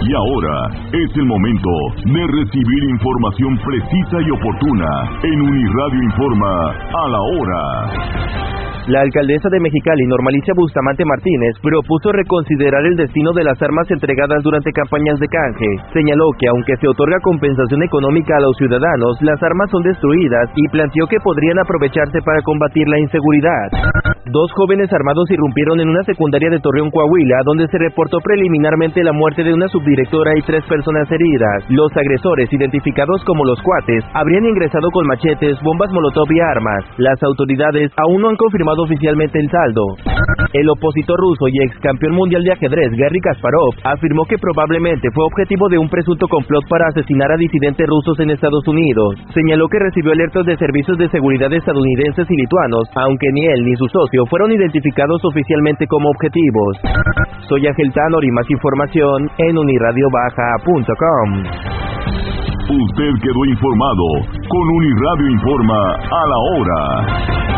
Y ahora es el momento de recibir información precisa y oportuna en Uniradio Informa a la hora. La alcaldesa de Mexicali, Normalicia Bustamante Martínez, propuso reconsiderar el destino de las armas entregadas durante campañas de canje. Señaló que aunque se otorga compensación económica a los ciudadanos, las armas son destruidas y planteó que podrían aprovecharse para combatir la inseguridad. Dos jóvenes armados irrumpieron en una secundaria de Torreón, Coahuila, donde se reportó preliminarmente la muerte de una subdirectora y 3 personas heridas. Los agresores, identificados como los Cuates, habrían ingresado con machetes, bombas molotov y armas. Las autoridades aún no han confirmado oficialmente el saldo. El opositor ruso y ex campeón mundial de ajedrez, Garry Kasparov, afirmó que probablemente fue objetivo de un presunto complot para asesinar a disidentes rusos en Estados Unidos. Señaló que recibió alertas de servicios de seguridad estadounidenses y lituanos, aunque ni él ni su socio fueron identificados oficialmente como objetivos. Soy Ángel Tanor y más información en uniradio-baja.com. Usted quedó informado con Uniradio Informa a la hora.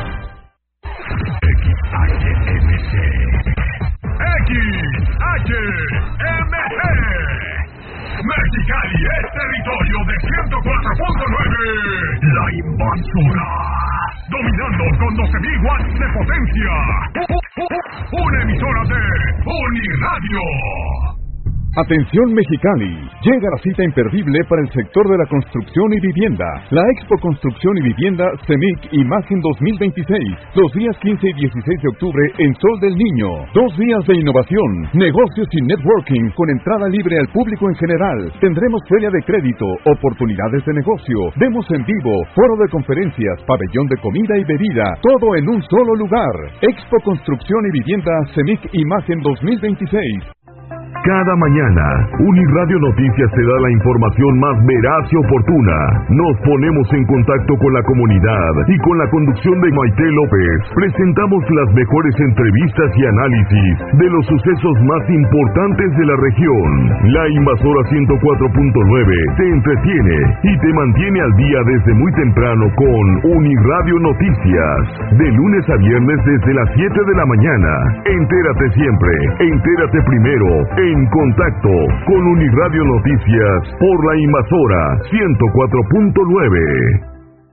XHMG Mexicali es territorio de 104.9. La Invasora, dominando con 12.000 watts de potencia. Una emisora de Uniradio. Atención Mexicali, llega la cita imperdible para el sector de la construcción y vivienda. La Expo Construcción y Vivienda CEMIC Imagen 2026, los días 15 y 16 de octubre en Sol del Niño. 2 días de innovación, negocios y networking con entrada libre al público en general. Tendremos feria de crédito, oportunidades de negocio, demos en vivo, foro de conferencias, pabellón de comida y bebida, todo en un solo lugar. Expo Construcción y Vivienda CEMIC Imagen 2026. Cada mañana, Uniradio Noticias te da la información más veraz y oportuna. Nos ponemos en contacto con la comunidad y con la conducción de Maite López. Presentamos las mejores entrevistas y análisis de los sucesos más importantes de la región. La Invasora 104.9 te entretiene y te mantiene al día desde muy temprano con Uniradio Noticias. De lunes a viernes desde las 7 de la mañana. Entérate siempre, entérate primero. En contacto con Uniradio Noticias por la Invasora 104.9.